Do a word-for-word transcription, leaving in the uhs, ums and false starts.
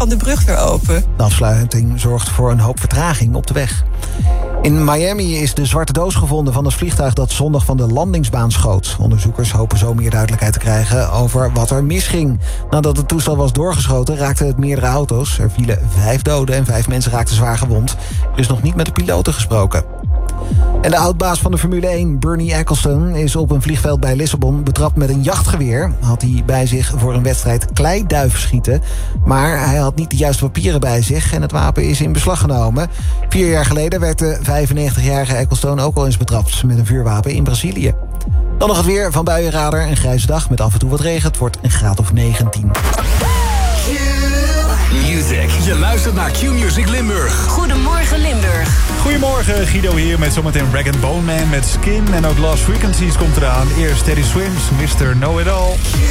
kan de brug weer open. De afsluiting zorgt voor een hoop vertraging op de weg. In Miami is de zwarte doos gevonden van het vliegtuig dat zondag van de landingsbaan schoot. Onderzoekers hopen zo meer duidelijkheid te krijgen over wat er misging. Nadat het toestel was doorgeschoten raakten het meerdere auto's. Er vielen vijf doden en vijf mensen raakten zwaar gewond. Er is nog niet met de piloten gesproken. En de oudbaas van de Formule één, Bernie Ecclestone, is op een vliegveld bij Lissabon betrapt met een jachtgeweer. Had hij bij zich voor een wedstrijd kleiduif schieten. Maar hij had niet de juiste papieren bij zich en het wapen is in beslag genomen. Vier jaar geleden werd de vijfennegentigjarige Ecclestone ook al eens betrapt met een vuurwapen in Brazilië. Dan nog het weer van Buienradar. Een grijze dag met af en toe wat regen. Het wordt een graad of negentien. Music. Je luistert naar Q-Music Limburg. Goedemorgen Limburg. Goedemorgen, Guido hier met zometeen Rag and Bone Man met Skin. En ook Lost Frequencies komt eraan. Eerst Teddy Swims, mister Know It All.